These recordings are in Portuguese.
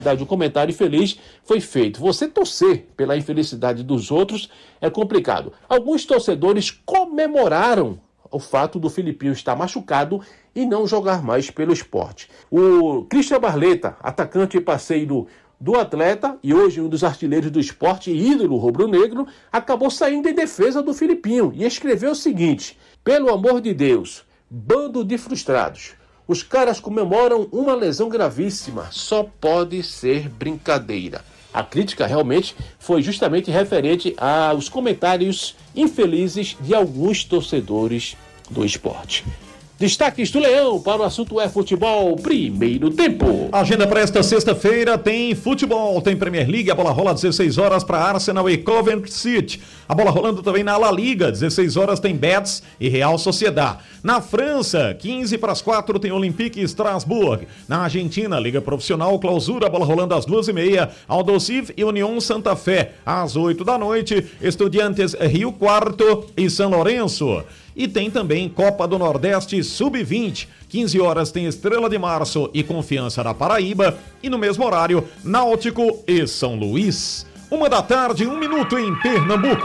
O comentário feliz foi feito. Você torcer pela infelicidade dos outros é complicado. Alguns torcedores comemoraram o fato do Filipinho estar machucado e não jogar mais pelo esporte. O Christian Barleta, atacante e parceiro do atleta e hoje um dos artilheiros do esporte e ídolo rubro-negro, acabou saindo em defesa do Filipinho e escreveu o seguinte: pelo amor de Deus, bando de frustrados. Os caras comemoram uma lesão gravíssima, só pode ser brincadeira. A crítica realmente foi justamente referente aos comentários infelizes de alguns torcedores do esporte. Destaques do Leão para o assunto é futebol, primeiro tempo. A agenda para esta sexta-feira tem futebol, tem Premier League, a bola rola às 16 horas para Arsenal e Coventry City. A bola rolando também na La Liga, 16 horas tem Betis e Real Sociedad. Na França, 15 para as 4 tem Olympique e Strasbourg. Na Argentina, Liga Profissional, Clausura, a bola rolando às 2h30, Aldosiv e União Santa Fé. Às 8 da noite, Estudiantes Rio Quarto e São Lourenço. E tem também Copa do Nordeste Sub-20. 15 horas tem Estrela de Março e Confiança da Paraíba. E no mesmo horário, Náutico e São Luís. 1 da tarde, 1 minuto em Pernambuco.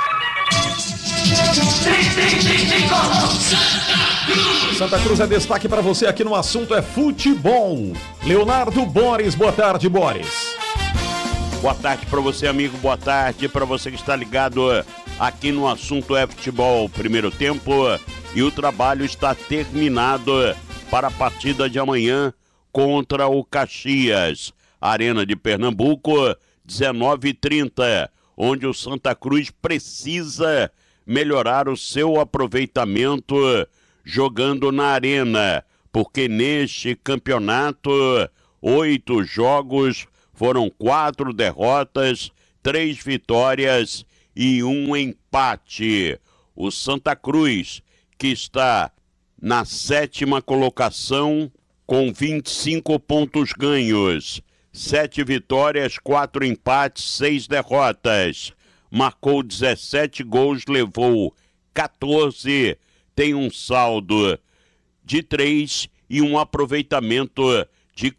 Santa Cruz é destaque para você aqui no assunto é futebol. Leonardo Boris, boa tarde, Boris. Boa tarde para você, amigo, boa tarde para você que está ligado aqui no assunto é futebol. Primeiro tempo e o trabalho está terminado para a partida de amanhã contra o Caxias. Arena de Pernambuco, 19h30, onde o Santa Cruz precisa melhorar o seu aproveitamento jogando na arena, porque neste campeonato 8 jogos foram 4 derrotas, 3 vitórias e 1 empate. O Santa Cruz, que está na 7ª colocação com 25 pontos ganhos, 7 vitórias, 4 empates, 6 derrotas. Marcou 17 gols, levou 14, tem um saldo de 3 e um aproveitamento de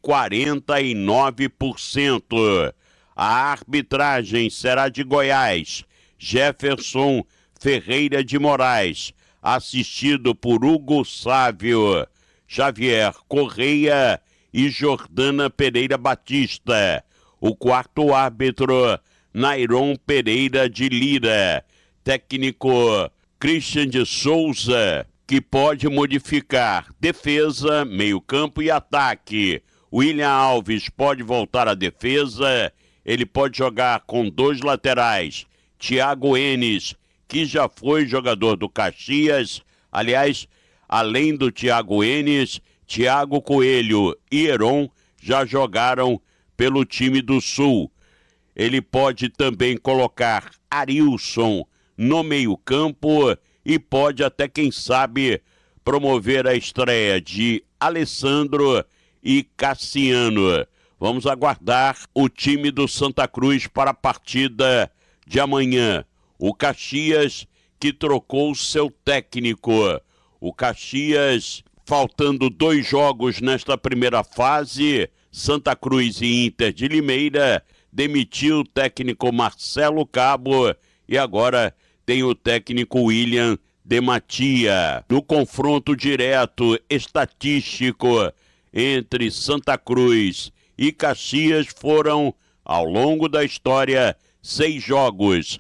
49%. A arbitragem será de Goiás, Jefferson Ferreira de Moraes, assistido por Hugo Sávio, Xavier Correia e Jordana Pereira Batista. O quarto árbitro, Nairon Pereira de Lira. Técnico Christian de Souza, que pode modificar defesa, meio-campo e ataque. William Alves pode voltar à defesa, ele pode jogar com 2 laterais. Thiago Enes, que já foi jogador do Caxias, aliás, além do Thiago Enes, Thiago Coelho e Heron já jogaram pelo time do Sul. Ele pode também colocar Arilson no meio-campo e pode até, quem sabe, promover a estreia de Alessandro e Cassiano. Vamos aguardar o time do Santa Cruz para a partida de amanhã. O Caxias, que trocou seu técnico. O Caxias, faltando 2 jogos nesta primeira fase, Santa Cruz e Inter de Limeira, demitiu o técnico Marcelo Cabo e agora tem o técnico William de Matia. No confronto direto estatístico entre Santa Cruz e Caxias foram, ao longo da história, 6 jogos,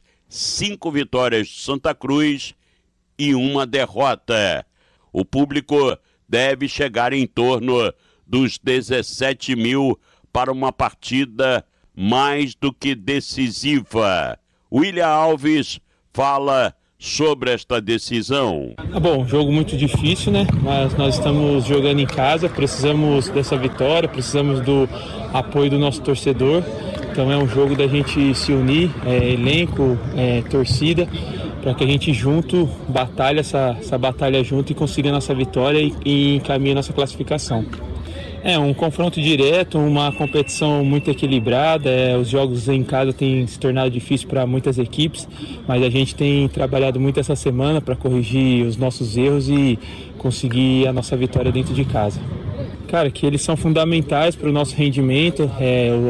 5 vitórias de Santa Cruz e 1 derrota. O público deve chegar em torno dos 17 mil para uma partida mais do que decisiva. William Alves fala sobre esta decisão. Bom, jogo muito difícil, né? Mas nós estamos jogando em casa, precisamos dessa vitória, precisamos do apoio do nosso torcedor. Então é um jogo da gente se unir, elenco, torcida, para que a gente junto batalhe essa batalha junto e consiga a nossa vitória e encaminhe a nossa classificação. É um confronto direto, uma competição muito equilibrada. Os jogos em casa têm se tornado difícil para muitas equipes, mas a gente tem trabalhado muito essa semana para corrigir os nossos erros e conseguir a nossa vitória dentro de casa. Cara, que eles são fundamentais para o nosso rendimento.